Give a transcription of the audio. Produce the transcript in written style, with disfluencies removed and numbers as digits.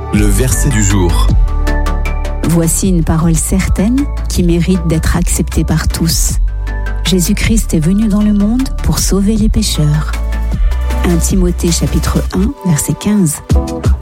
Le verset du jour. Voici une parole certaine qui mérite d'être acceptée par tous. Jésus-Christ est venu dans le monde pour sauver les pécheurs. 1 Timothée chapitre 1, verset 15.